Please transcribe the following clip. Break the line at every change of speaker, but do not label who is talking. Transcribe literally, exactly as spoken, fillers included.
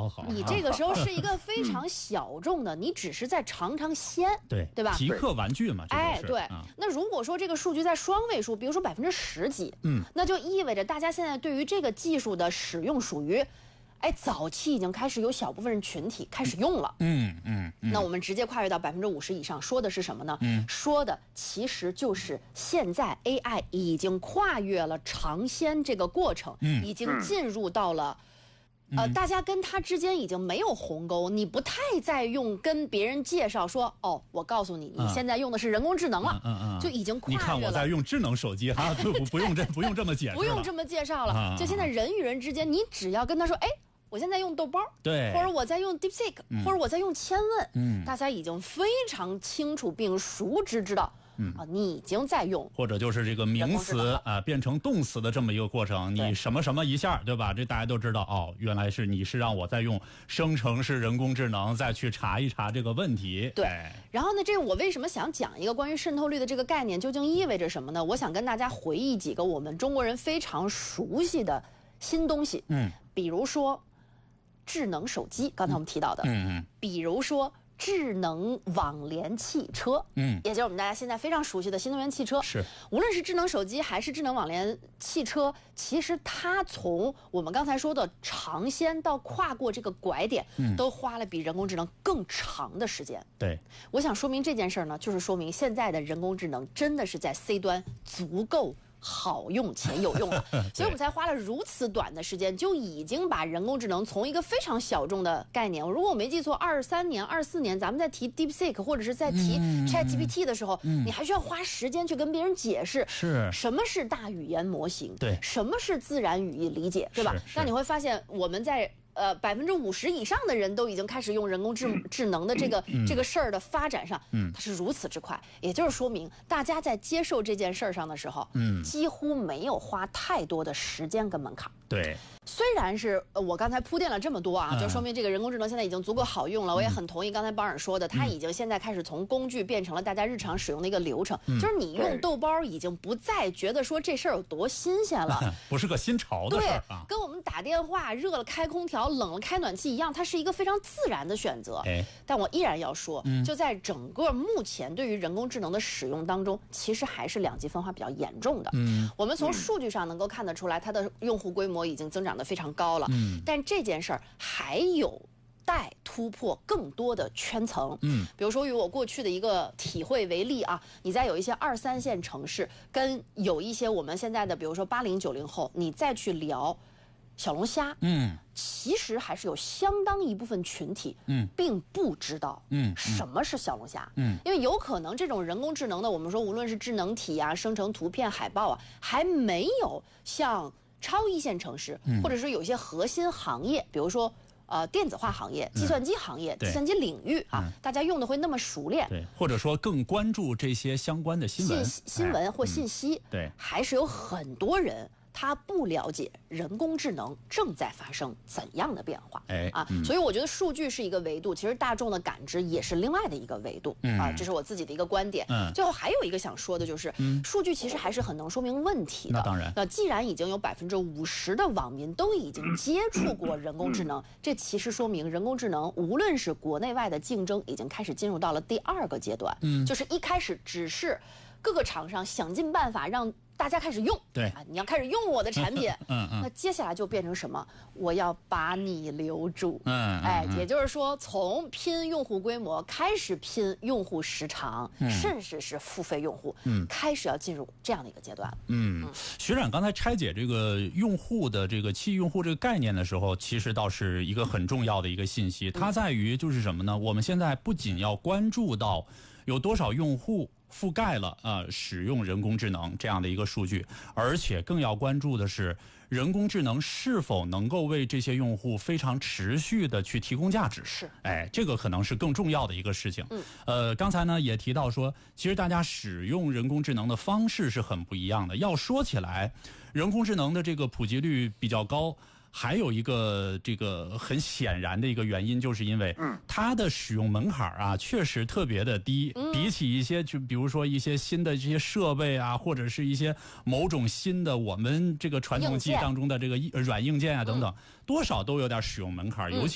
好。
你这个时候是一个非常小众的，你只是在尝尝鲜，
对
对吧？
极客玩具嘛，这
哎，对、
啊。
那如果说这个数据在双位数，比如说百分之十几，
嗯，
那就意味着大家现在对于这个技术的使用属于。哎，早期已经开始有小部分人群体开始用了，
嗯嗯嗯。
那我们直接跨越到百分之五十以上，说的是什么呢？
嗯，
说的其实就是现在 A I 已经跨越了尝鲜这个过程，
嗯，
已经进入到了。呃，大家跟他之间已经没有鸿沟，你不太再用跟别人介绍说，哦，我告诉你，你现在用的是人工智能了，
嗯嗯，
就已经跨越了。
你看我在用智能手机哈，不不用这不用这么解释了，
不用这么介绍了。
啊、
就现在人与人之间，你只要跟他说，哎，我现在用豆包，
对，
或者我在用 DeepSeek，、嗯、或者我在用千问，
嗯，
大家已经非常清楚并熟知知道。嗯啊，你已经在用，
或者就是这个名词啊变成动词的这么一个过程，你什么什么一下，对吧？这大家都知道哦，原来是你是让我在用生成式人工智能再去查一查这个问题。
对，
哎、
然后呢，这我为什么想讲一个关于渗透率的这个概念，究竟意味着什么呢？我想跟大家回忆几个我们中国人非常熟悉的新东西，
嗯，
比如说智能手机，刚才我们提到的，
嗯嗯，
比如说。智能网联汽车，
嗯，
也就是我们大家现在非常熟悉的新能源汽车。
是，
无论是智能手机还是智能网联汽车，其实它从我们刚才说的尝鲜到跨过这个拐点，嗯，都花了比人工智能更长的时间。
对，
我想说明这件事呢，就是说明现在的人工智能真的是在 C 端足够。好用且有用了，所以我们才花了如此短的时间，就已经把人工智能从一个非常小众的概念，如果我没记错，二三年、二四年，咱们在提 DeepSeek 或者是在提 ChatGPT 的时候，嗯、你还需要花时间去跟别人解释
是
什么是大语言模型，
对，
什么是自然语义理解，对吧？那你会发现我们在。呃，百分之五十以上的人都已经开始用人工智智能的这个、嗯、这个事儿的发展上，嗯，它是如此之快，也就是说明大家在接受这件事儿上的时候，嗯，几乎没有花太多的时间跟门槛。
对，
虽然是呃我刚才铺垫了这么多啊，嗯、就说明这个人工智能现在已经足够好用了。嗯、我也很同意刚才保尔说的，它已经现在开始从工具变成了大家日常使用的一个流程，嗯、就是你用豆包已经不再觉得说这事儿有多新鲜了，
不是个新潮的事儿啊，
跟我们打电话热了开空调。冷了开暖气一样，它是一个非常自然的选择。
哎，
但我依然要说，嗯、就在整个目前对于人工智能的使用当中，其实还是两极分化比较严重的。嗯，我们从数据上能够看得出来，它的用户规模已经增长得非常高了。嗯，但这件事儿还有待突破更多的圈层。嗯，比如说以我过去的一个体会为例啊，你在有一些二三线城市，跟有一些我们现在的，比如说八零九零后，你再去聊。小龙虾，嗯，其实还是有相当一部分群体，嗯，并不知道，嗯，什么是小龙虾，嗯，因为有可能这种人工智能的，我们说无论是智能体啊、生成图片、海报啊，还没有像超一线城市，嗯、或者说有一些核心行业，比如说呃电子化行业、计算机行业、嗯、计算机领域啊，嗯、大家用的会那么熟练，
对，或者说更关注这些相关的新闻、
新新闻或信息，
嗯、对，
还是有很多人。他不了解人工智能正在发生怎样的变化，哎啊，嗯、所以我觉得数据是一个维度，其实大众的感知也是另外的一个维度，嗯、啊，这是我自己的一个观点。嗯，最后还有一个想说的就是，嗯、数据其实还是很能说明问题的。
那当然，
那既然已经有百分之五十的网民都已经接触过人工智能，嗯、这其实说明人工智能无论是国内外的竞争已经开始进入到了第二个阶段，嗯，就是一开始只是各个厂商想尽办法让。大家开始用，
对
啊，你要开始用我的产品，
嗯嗯，
那接下来就变成什么？我要把你留住，
嗯，
哎，也就是说，从拼用户规模开始拼用户时长，嗯、甚至是付费用户，嗯，开始要进入这样的一个阶段。
嗯，嗯学长刚才拆解这个用户的这个期用户这个概念的时候，其实倒是一个很重要的一个信息，它在于就是什么呢？我们现在不仅要关注到有多少用户。覆盖了呃使用人工智能这样的一个数据，而且更要关注的是人工智能是否能够为这些用户非常持续的去提供价值。
是，
哎，这个可能是更重要的一个事情。嗯，呃，刚才呢也提到说，其实大家使用人工智能的方式是很不一样的。要说起来，人工智能的这个普及率比较高。还有一个这个很显然的一个原因，就是因为它的使用门槛啊，确实特别的低，比起一些就比如说一些新的这些设备啊，或者是一些某种新的我们这个传统机当中的这个软硬件啊等等，多少都有点使用门槛，尤其。